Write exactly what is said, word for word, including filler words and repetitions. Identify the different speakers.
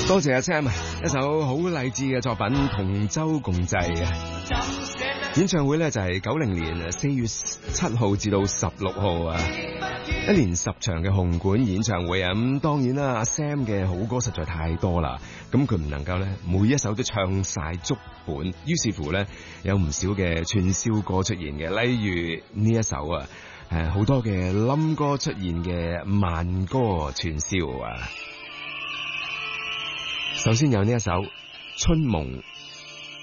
Speaker 1: 多謝阿 Sam， 一首好勵志嘅作品《同舟共濟》啊！演唱會咧就係九零年四月七號至到十六號啊，一連十場嘅紅館演唱會啊！咁當然啦，阿 Sam 嘅好歌實在太多啦，咁佢唔能夠咧每一首都唱晒足本，於是乎咧有唔少嘅串燒歌出現嘅，例如呢一首啊，誒好多嘅冧歌出現嘅慢歌串燒啊！首先有呢一首《春夢